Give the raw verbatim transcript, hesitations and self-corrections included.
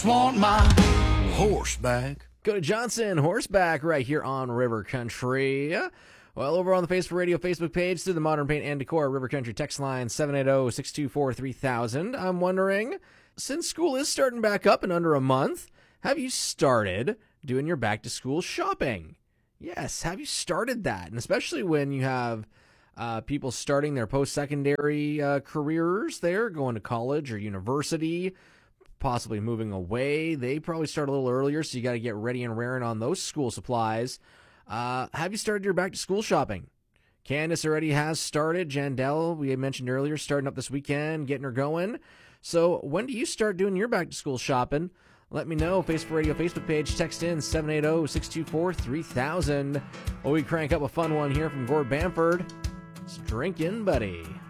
Want my horseback. Go to Johnson Horseback right here on River Country. Well, over on the Facebook Radio Facebook page, through the Modern Paint and Decor River Country text line seven eight zero, six two four, three thousand. I'm wondering, since school is starting back up in under a month, have you started doing your back-to-school shopping? Yes, have you started that? And especially when you have uh, people starting their post-secondary uh, careers there, going to college or university, possibly moving away. They probably start a little earlier, so you got to get ready and raring on those school supplies. Uh, have you started your back-to-school shopping? Candace already has started. Jandel, we had mentioned earlier, starting up this weekend, getting her going. So when do you start doing your back-to-school shopping? Let me know. Facebook Radio Facebook page. Text in seven eight zero, six two four, three thousand. Well, we crank up a fun one here from Gord Bamford. It's Drinking Buddy.